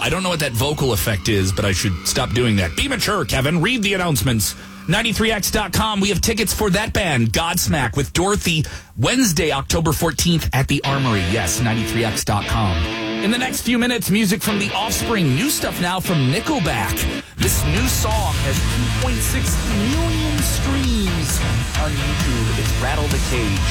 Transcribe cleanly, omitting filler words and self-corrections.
I don't know what that vocal effect is, but I should stop doing that. Be mature, Kevin. Read the announcements. 93X.com. We have tickets for that band, Godsmack, with Dorothy, Wednesday, October 14th at the Armory. Yes, 93X.com. In the next few minutes, music from The Offspring. New stuff now from Nickelback. This new song has 2.6 million streams on YouTube. It's Rattle the Cage.